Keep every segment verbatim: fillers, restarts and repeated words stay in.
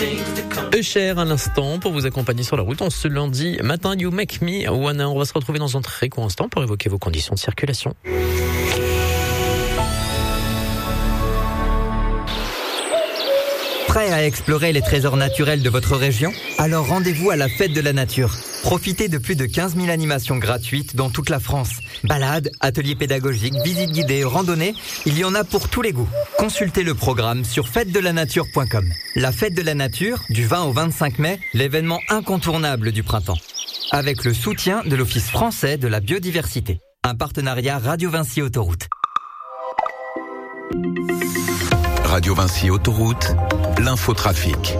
Usher à l'instant pour vous accompagner sur la route en ce lundi matin. You Make Me Wanna. On va se retrouver dans un très court instant pour évoquer vos conditions de circulation. Prêt à explorer les trésors naturels de votre région ? Alors rendez-vous à la Fête de la Nature. Profitez de plus de quinze mille animations gratuites dans toute la France. Balades, ateliers pédagogiques, visites guidées, randonnées, il y en a pour tous les goûts. Consultez le programme sur fête de la nature point com. La Fête de la Nature, du vingt au vingt-cinq mai, l'événement incontournable du printemps. Avec le soutien de l'Office français de la biodiversité. Un partenariat Radio Vinci Autoroute. Radio Vinci Autoroute, l'infotrafic.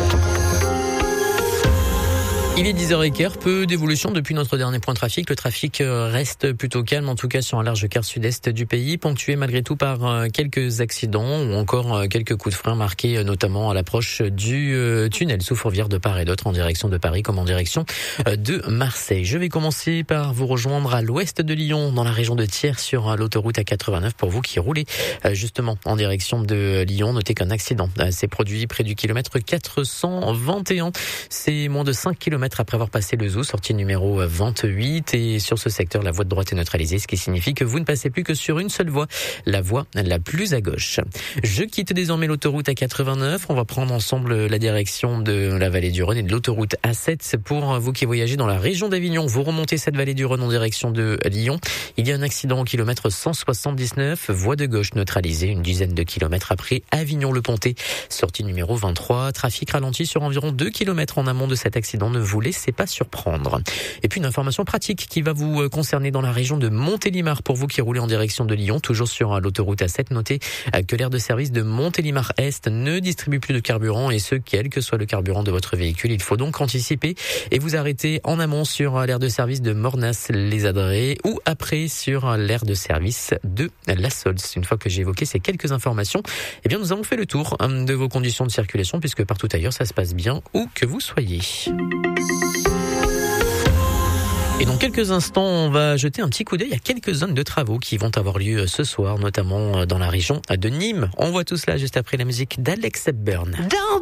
Il est dix heures quinze, peu d'évolution depuis notre dernier point de trafic. Le trafic reste plutôt calme, en tout cas sur un large quart sud-est du pays, ponctué malgré tout par quelques accidents ou encore quelques coups de frein marqués notamment à l'approche du tunnel sous Fourvière de part et d'autre en direction de Paris comme en direction de Marseille. Je vais commencer par vous rejoindre à l'ouest de Lyon, dans la région de Thiers, sur l'autoroute A quatre-vingt-neuf. Pour vous qui roulez justement en direction de Lyon, notez qu'un accident s'est produit près du kilomètre quatre cent vingt et un. C'est moins de cinq kilomètres après avoir passé le zoo, sortie numéro vingt-huit, et sur ce secteur, la voie de droite est neutralisée, ce qui signifie que vous ne passez plus que sur une seule voie, la voie la plus à gauche. Je quitte désormais l'autoroute A quatre-vingt-neuf, on va prendre ensemble la direction de la vallée du Rhône et de l'autoroute A sept. Pour vous qui voyagez dans la région d'Avignon, vous remontez cette vallée du Rhône en direction de Lyon. Il y a un accident au kilomètre cent soixante-dix-neuf, voie de gauche neutralisée, une dizaine de kilomètres après Avignon-le-Pontet, sortie numéro vingt-trois, trafic ralenti sur environ deux kilomètres en amont de cet accident, ne vous laissez pas surprendre. Et puis une information pratique qui va vous concerner dans la région de Montélimar. Pour vous qui roulez en direction de Lyon, toujours sur l'autoroute A sept, notez que l'aire de service de Montélimar-Est ne distribue plus de carburant, et ce, quel que soit le carburant de votre véhicule. Il faut donc anticiper et vous arrêter en amont sur l'aire de service de Mornas-les-Adrets ou après sur l'aire de service de La Sols. Une fois que j'ai évoqué ces quelques informations, eh bien nous avons fait le tour de vos conditions de circulation, puisque partout ailleurs ça se passe bien où que vous soyez. Et dans quelques instants, on va jeter un petit coup d'œil à quelques zones de travaux qui vont avoir lieu ce soir, notamment dans la région de Nîmes. On voit tout cela juste après la musique d'Alex Hepburn.